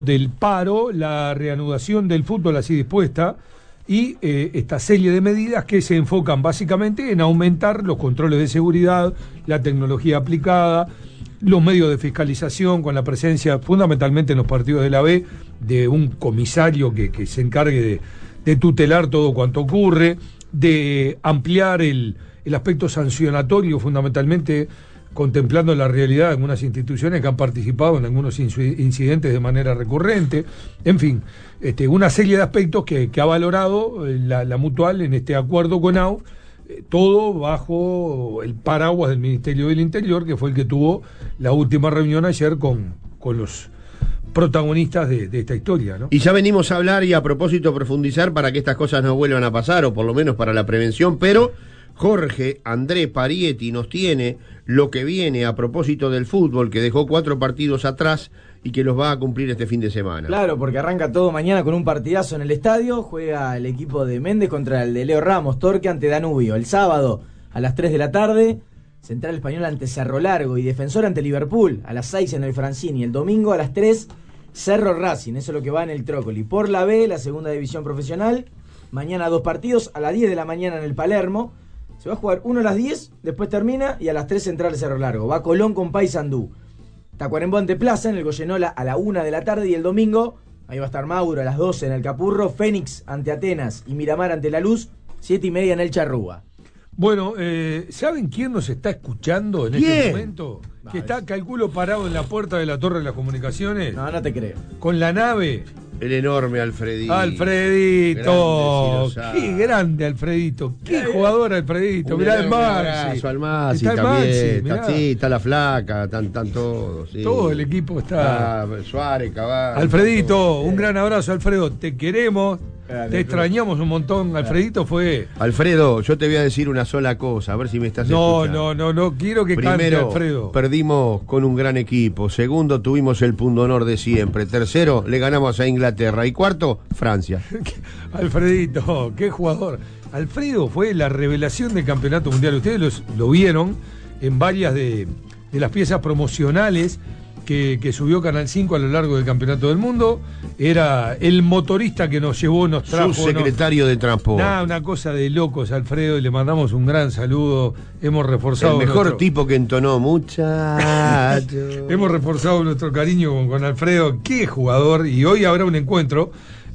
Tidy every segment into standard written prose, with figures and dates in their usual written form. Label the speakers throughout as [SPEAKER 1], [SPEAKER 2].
[SPEAKER 1] del paro, la reanudación del fútbol así dispuesta y esta serie de medidas que se enfocan básicamente en aumentar los controles de seguridad, la tecnología aplicada, los medios de fiscalización con la presencia fundamentalmente en los partidos de la B de un comisario que se encargue de tutelar todo cuanto ocurre, de ampliar el aspecto sancionatorio fundamentalmente contemplando la realidad de algunas instituciones que han participado en algunos incidentes de manera recurrente, en fin, una serie de aspectos que ha valorado la Mutual en este acuerdo con AUF, todo bajo el paraguas del Ministerio del Interior, que fue el que tuvo la última reunión ayer con los protagonistas de esta historia, ¿no?
[SPEAKER 2] Y ya venimos a hablar y a propósito profundizar para que estas cosas no vuelvan a pasar, o por lo menos para la prevención, pero Jorge Andrés Parietti nos tiene lo que viene a propósito del fútbol, que dejó 4 partidos atrás y que los va a cumplir este fin de semana.
[SPEAKER 3] Claro, porque arranca todo mañana con un partidazo en el estadio. Juega el equipo de Méndez contra el de Leo Ramos, Torque ante Danubio. El sábado a las 3 de la tarde, Central Español ante Cerro Largo y Defensor ante Liverpool a las 6 en el Francini. El domingo a las 3, Cerro Racing, eso es lo que va en el Trócoli. Por la B, la segunda división profesional, mañana 2 partidos, a las 10 de la mañana en el Palermo. Se va a jugar uno a las 10, después termina, y a las 3 Central Cerro Largo. Va Colón con Paysandú. Tacuarembó ante Plaza en el Goyenola a la 1 de la tarde, y el domingo, ahí va a estar Mauro a las 12 en el Capurro, Fénix ante Atenas y Miramar ante La Luz, 7:30 en el Charrúa.
[SPEAKER 1] Bueno, ¿saben quién nos está escuchando en este momento? Que está, calculo, parado en la puerta de la Torre de las Comunicaciones.
[SPEAKER 3] No te creo.
[SPEAKER 1] Con la nave.
[SPEAKER 2] El enorme Alfredito.
[SPEAKER 1] Alfredito. Qué grande Alfredito. Qué jugador Alfredito. Mirá el Maxi.
[SPEAKER 2] Al Maxi
[SPEAKER 1] está
[SPEAKER 2] también.
[SPEAKER 1] Maxi,
[SPEAKER 2] sí, está la flaca, están todos. Sí.
[SPEAKER 1] Todo el equipo está.
[SPEAKER 2] Suárez, Caballo.
[SPEAKER 1] Alfredito, un gran abrazo, Alfredo. Te queremos. Te extrañamos un montón. Alfredito fue.
[SPEAKER 2] Alfredo, yo te voy a decir una sola cosa, a ver si me estás escuchando.
[SPEAKER 1] No, quiero que cante Alfredo.
[SPEAKER 2] Perdimos con un gran equipo. Segundo, tuvimos el pundonor de siempre. Tercero, le ganamos a Inglaterra. Y cuarto, Francia.
[SPEAKER 1] Alfredito, qué jugador. Alfredo fue la revelación del campeonato mundial. Ustedes lo vieron en varias de las piezas promocionales que subió Canal 5 a lo largo del Campeonato del Mundo. Era el motorista que nos llevó, nos trajo.
[SPEAKER 2] Su secretario de transporte.
[SPEAKER 1] Una cosa de locos, Alfredo, y le mandamos un gran saludo. Hemos reforzado.
[SPEAKER 2] El mejor tipo que entonó, muchacho.
[SPEAKER 1] Hemos reforzado nuestro cariño con Alfredo. Qué jugador. Y hoy habrá un encuentro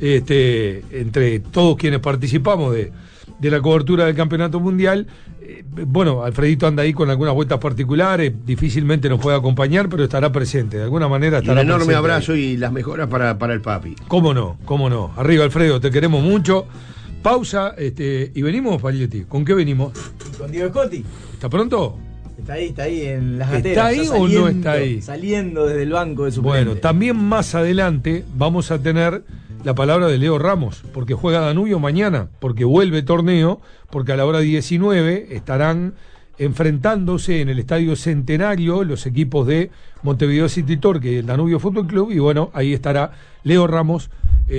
[SPEAKER 1] entre todos quienes participamos de la cobertura del Campeonato Mundial. Bueno, Alfredito anda ahí con algunas vueltas particulares, difícilmente nos puede acompañar, pero estará presente, de alguna manera estará presente.
[SPEAKER 2] Un enorme abrazo ahí. Y las mejoras para el papi.
[SPEAKER 1] Cómo no. Arriba, Alfredo, te queremos mucho. Pausa, y venimos, Parietti. ¿Con qué venimos?
[SPEAKER 3] Con Diego Scotti.
[SPEAKER 1] ¿Está pronto?
[SPEAKER 3] Está ahí en las gateras.
[SPEAKER 1] ¿Está ahí o no está ahí?
[SPEAKER 3] Saliendo desde el banco de suplente.
[SPEAKER 1] Bueno, también más adelante vamos a tener la palabra de Leo Ramos, porque juega Danubio mañana, porque vuelve torneo, porque a la hora 19 estarán enfrentándose en el Estadio Centenario los equipos de Montevideo City Torque y el Danubio Fútbol Club, y bueno, ahí estará Leo Ramos,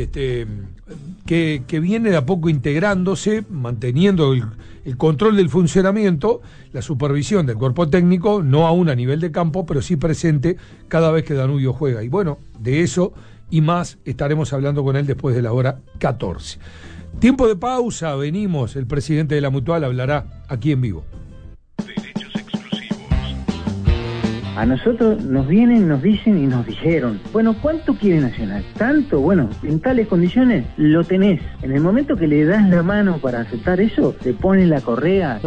[SPEAKER 1] que viene de a poco integrándose, manteniendo el control del funcionamiento, la supervisión del cuerpo técnico, no aún a nivel de campo, pero sí presente cada vez que Danubio juega. Y bueno, de eso y más estaremos hablando con él después de la hora 14. Tiempo de pausa, venimos, el presidente de la Mutual hablará aquí en vivo.
[SPEAKER 4] Derechos exclusivos.
[SPEAKER 5] A nosotros nos vienen, nos dicen y nos dijeron, bueno, ¿cuánto quiere Nacional? Tanto, bueno, en tales condiciones lo tenés. En el momento que le das la mano para aceptar eso, te ponen la correa.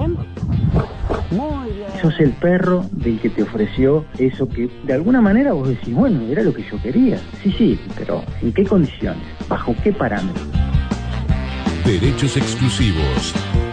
[SPEAKER 5] Muy bien. Sos el perro del que te ofreció eso que de alguna manera vos decís, bueno, era lo que yo quería. Sí, pero ¿en qué condiciones? ¿Bajo qué parámetros?
[SPEAKER 4] Derechos exclusivos.